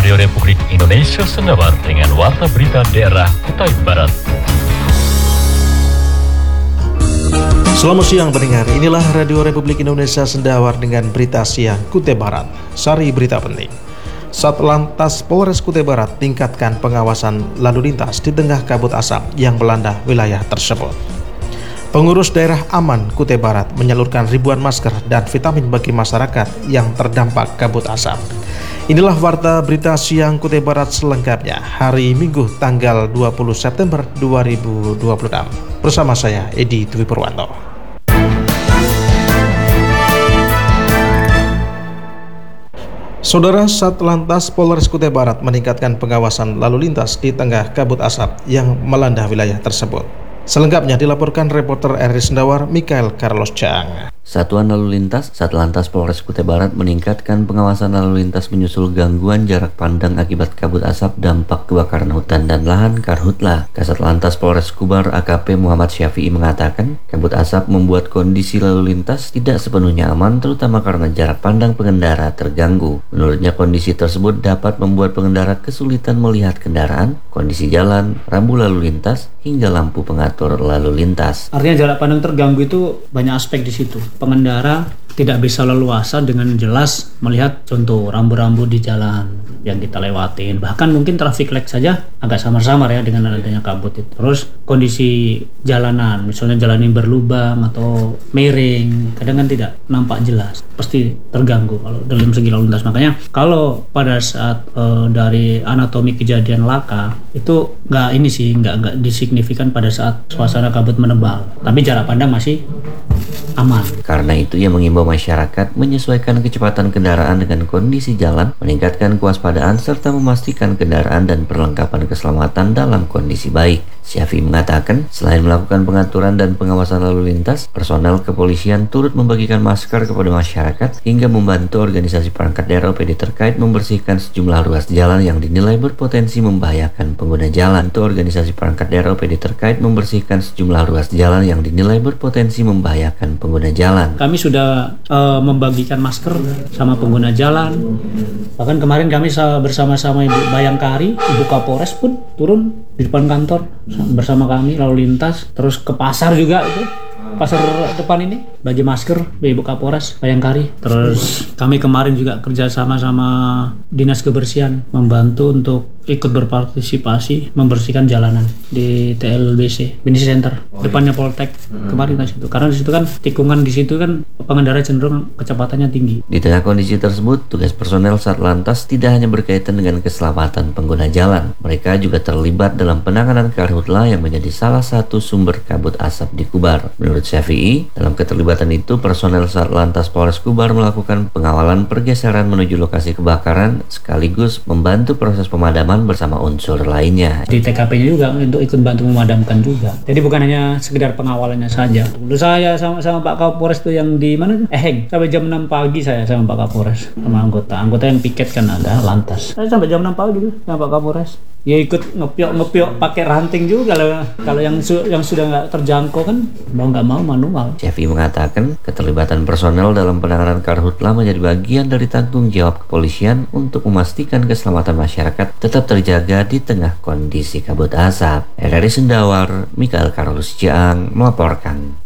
Radio Republik Indonesia Sendawar dengan warta berita daerah Kutai Barat. Selamat siang pendengar, inilah Radio Republik Indonesia Sendawar dengan berita siang Kutai Barat. Sari berita penting. Satlantas Polres Kutai Barat tingkatkan pengawasan lalu lintas di tengah kabut asap yang melanda wilayah tersebut. Pengurus daerah aman Kutai Barat menyalurkan ribuan masker dan vitamin bagi masyarakat yang terdampak kabut asap. Inilah warta berita siang Kutai Barat selengkapnya hari Minggu tanggal 20 September 2026. Bersama saya Edi Dwi Purwanto. Saudara, Satlantas Polres Kutai Barat meningkatkan pengawasan lalu lintas di tengah kabut asap yang melanda wilayah tersebut. Selengkapnya dilaporkan reporter RRI Sendawar Mikael Carlos Chang. Satuan Lalu Lintas Satlantas Polres Kutai Barat meningkatkan pengawasan lalu lintas menyusul gangguan jarak pandang akibat kabut asap dampak kebakaran hutan dan lahan Karhutla. Kasat Lantas Polres Kubar AKP Muhammad Syafi'i mengatakan, kabut asap membuat kondisi lalu lintas tidak sepenuhnya aman, terutama karena jarak pandang pengendara terganggu. Menurutnya, kondisi tersebut dapat membuat pengendara kesulitan melihat kendaraan, kondisi jalan, rambu lalu lintas, hingga lampu pengatur lalu lintas. Artinya jarak pandang terganggu itu banyak aspek di situ. Pengendara tidak bisa leluasa dengan jelas melihat contoh rambu-rambu di jalan yang kita lewatin. Bahkan mungkin traffic light saja agak samar-samar ya dengan adanya kabut itu. Terus kondisi jalanan, misalnya jalan yang berlubang atau miring, kadang kan tidak nampak jelas. Pasti terganggu kalau dalam segi lalu lintas. Makanya kalau pada saat dari anatomi kejadian laka itu nggak disignifikan pada saat suasana kabut menebal. Tapi jarak pandang masih aman. Karena itu ia mengimbau masyarakat menyesuaikan kecepatan kendaraan dengan kondisi jalan, meningkatkan kewaspadaan serta memastikan kendaraan dan perlengkapan keselamatan dalam kondisi baik. Syafi'i mengatakan, selain melakukan pengaturan dan pengawasan lalu lintas, personel kepolisian turut membagikan masker kepada masyarakat hingga membantu organisasi perangkat daerah OPD terkait membersihkan sejumlah ruas jalan yang dinilai berpotensi membahayakan pengguna jalan. Untuk organisasi perangkat daerah OPD terkait membersihkan sejumlah ruas jalan yang dinilai berpotensi membahayakan pengguna jalan. Kami sudah membagikan masker sama pengguna jalan. Bahkan kemarin kami bersama-sama Ibu Bayangkari, Ibu Kapolres pun turun di depan kantor bersama kami lalu lintas. Terus ke pasar juga itu, pasar depan ini bagi masker Ibu Kapolres Bayangkari. Terus kami kemarin juga kerja sama Dinas Kebersihan membantu untuk ikut berpartisipasi membersihkan jalanan di TLBC Business Center depannya Poltek kemarin di situ. Karena di situ kan tikungan, di situ kan pengendara cenderung kecepatannya tinggi. Di tengah kondisi tersebut, tugas personel Satlantas tidak hanya berkaitan dengan keselamatan pengguna jalan. Mereka juga terlibat dalam penanganan karhutla yang menjadi salah satu sumber kabut asap di Kubar. Menurut Syafi'i, dalam keterlibatan itu personel Satlantas Polres Kubar melakukan pengawalan pergeseran menuju lokasi kebakaran sekaligus membantu proses pemadaman bersama unsur lainnya. Di TKP-nya juga untuk ikut bantu memadamkan juga. Jadi bukan hanya sekedar pengawalannya saja. Dulu saya sama Pak Kapolres tuh yang di mana? Eheng. Sampai jam 6 pagi saya sama Pak Kapolres sama anggota yang piket kan ada lantas. Saya sampai jam 6 pagi dulu sama Pak Kapolres. Ya ikut ngepiok pakai ranting juga kalau yang sudah nggak terjangkau kan mau nggak mau manual. Syafi'i mengatakan keterlibatan personel dalam penanganan karhutla menjadi bagian dari tanggung jawab kepolisian untuk memastikan keselamatan masyarakat tetap terjaga di tengah kondisi kabut asap. RRI Sendawar, Mikael Carlos Chang melaporkan.